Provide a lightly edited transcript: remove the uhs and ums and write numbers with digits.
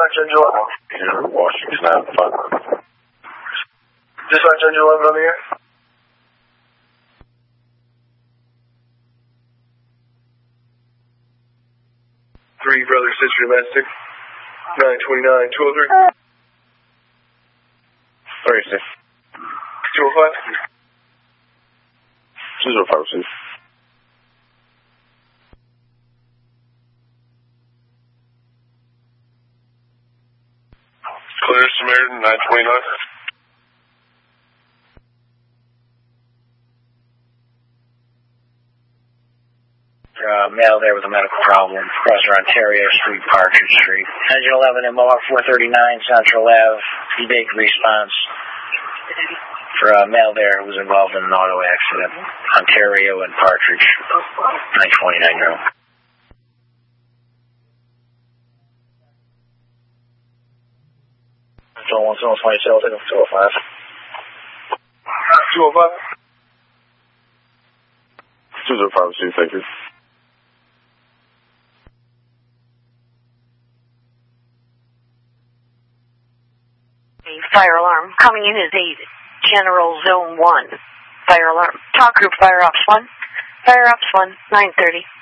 Dispatch engine 11. Here, Washington Ave. Dispatch engine 11 on the air. 3 Brother Sister Domestic. 929 203. 36. 205. 2056. Clear Samaritan 929. Male there with a medical problem. Crosser Ontario Street, Partridge Street. Engine 11 MOR 439 Central Ave. Evade response for a male there who was involved in an auto accident. Ontario and Partridge. 929 room. So 120 sales, 205. 205. 2056, thank you. Fire alarm. Coming in is a General Zone 1. Fire alarm. Talk group, Fire Ops 1. Fire Ops 1, 930.